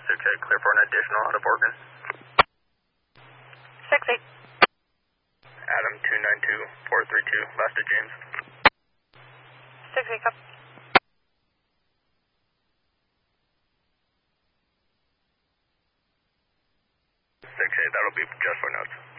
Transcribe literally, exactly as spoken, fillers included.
six eight, clear for an additional out of Oregon. six eight. Adam two nine two, four three two, last to James. six eight, copy. six eight, that'll be just for notes.